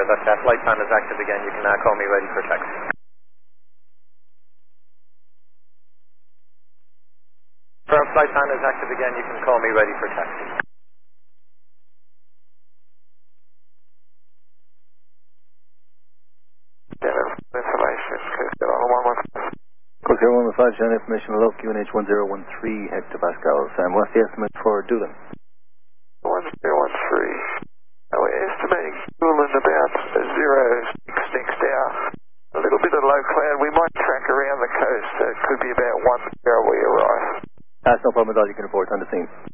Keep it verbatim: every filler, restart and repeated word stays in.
That's that. Flight plan is active again. You can now call me ready for taxi. Firm, flight plan is active again. You can call me ready for taxi. Information, Coast one one five. Coast one one five, China information, low Q N H one zero one three hectopascals. And what's the estimate for Doolin? one zero one three. Oh, we're estimating Doolin about zero six next hour. A little bit of low cloud. We might track around the coast, so it could be about one hour we arrive. That's no problem at all. You can report on the scene.